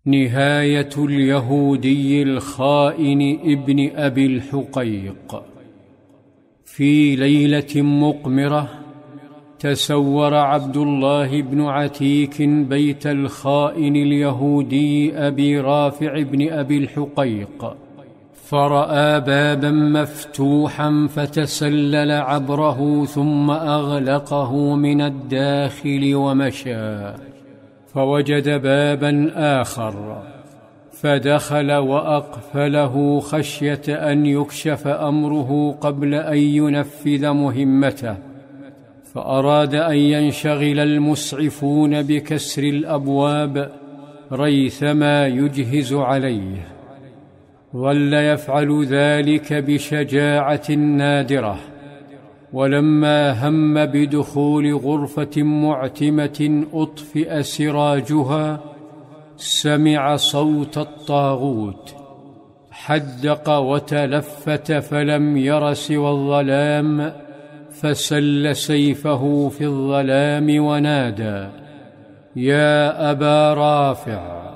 نهاية اليهودي الخائن ابن أبي الحقيق. في ليلة مقمرة تسور عبد الله بن عتيك بيت الخائن اليهودي أبي رافع بن أبي الحقيق، فرأى بابا مفتوحا فتسلل عبره ثم أغلقه من الداخل ومشى، فوجد بابا آخر فدخل وأقفله خشية أن يكشف أمره قبل أن ينفذ مهمته، فأراد أن ينشغل المسعفون بكسر الأبواب ريثما يجهز عليه. ظل يفعل ذلك بشجاعة نادرة، ولما هم بدخول غرفة معتمة أطفئ سراجها سمع صوت الطاغوت، حدق وتلفت فلم ير سوى الظلام، فسل سيفه في الظلام ونادى: يا أبا رافع،